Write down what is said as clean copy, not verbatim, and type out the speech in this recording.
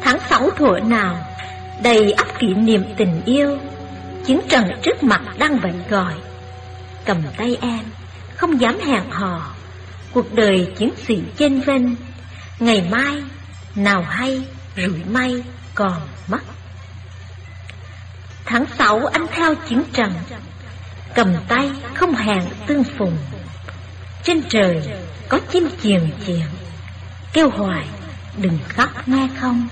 Tháng 6 thuở nào đầy ắp kỷ niệm tình yêu, chiến trận trước mặt đang vẫn gọi. Cầm tay em, không dám hẹn hò, cuộc đời chiến sĩ chênh vênh. Ngày mai nào hay rủi may còn mất. Tháng 6 anh theo chiến trận, cầm tay không hẹn tương phùng. Trên trời có chim chiềng chiềng, kêu hoài đừng khóc nghe không.